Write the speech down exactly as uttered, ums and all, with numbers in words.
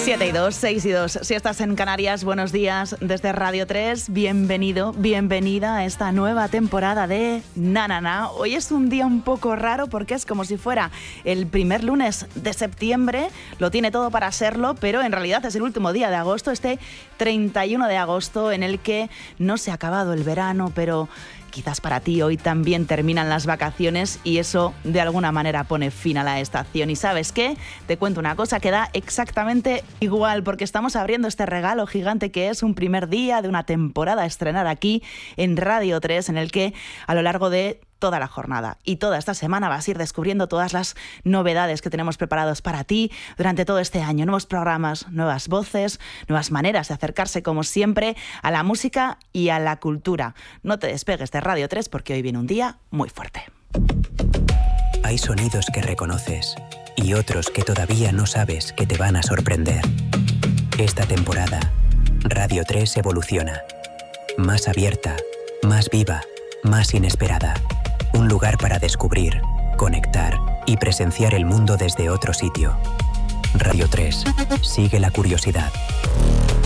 siete y dos, seis y dos. Si estás en Canarias, buenos días desde Radio tres. Bienvenido, bienvenida a esta nueva temporada de Na Na Na. Hoy es un día un poco raro porque es como si fuera el primer lunes de septiembre. Lo tiene todo para serlo, pero en realidad es el último día de agosto, este treinta y uno de agosto, en el que no se ha acabado el verano, pero quizás para ti hoy también terminan las vacaciones y eso de alguna manera pone fin a la estación. ¿Y sabes qué? Te cuento una cosa que da exactamente igual, porque estamos abriendo este regalo gigante que es un primer día de una temporada a estrenar aquí en Radio tres, en el que a lo largo de toda la jornada y toda esta semana vas a ir descubriendo todas las novedades que tenemos preparados para ti durante todo este año. Nuevos programas, nuevas voces, nuevas maneras de acercarse, como siempre, a la música y a la cultura. No te despegues de Radio tres porque hoy viene un día muy fuerte. Hay sonidos que reconoces y otros que todavía no sabes que te van a sorprender. Esta temporada, Radio tres evoluciona. Más abierta, más viva, más inesperada. Un lugar para descubrir, conectar y presenciar el mundo desde otro sitio. Radio tres. Sigue la curiosidad.